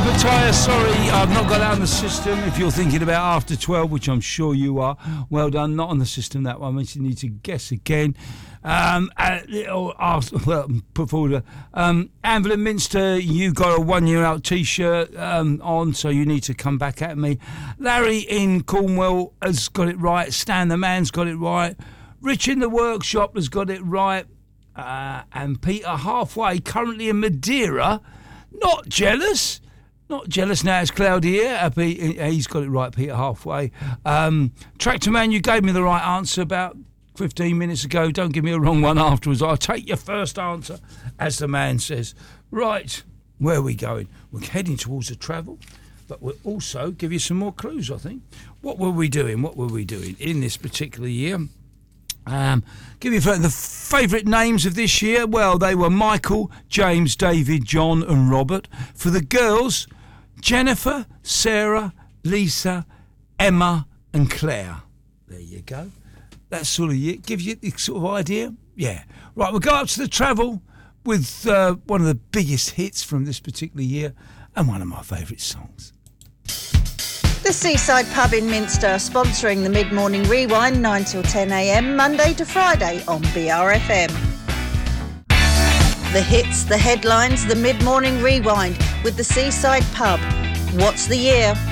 Tyre, sorry, I've not got that on the system. If you're thinking about After 12, which I'm sure you are, well done. Not on the system, that one. You need to guess again. Put forward Anvil and Minster, you got a 1 year out t-shirt on, so you need to come back at me. Larry in Cornwall has got it right. Stan the Man's got it right. Rich in the Workshop has got it right. And Peter Halfway, currently in Madeira, not jealous now, it's cloudy here. He's got it right, Peter Halfway. Tractor Man, you gave me the right answer about 15 minutes ago. Don't give me a wrong one afterwards. I'll take your first answer, as the man says. Right, where are we going? We're heading towards the travel, but we'll also give you some more clues, I think. What were we doing in this particular year? Give you the favourite names of this year. Well, they were Michael, James, David, John and Robert. For the girls, Jennifer, Sarah, Lisa, Emma and Claire. There you go. That sort of gives you the sort of idea. Yeah. Right, we'll go up to the travel with one of the biggest hits from this particular year and one of my favourite songs. The Seaside Pub in Minster are sponsoring the Mid-Morning Rewind 9 till 10 a.m. Monday to Friday on BRFM. The hits, the headlines, the Mid-Morning Rewind with the Seaside Pub. What's the year?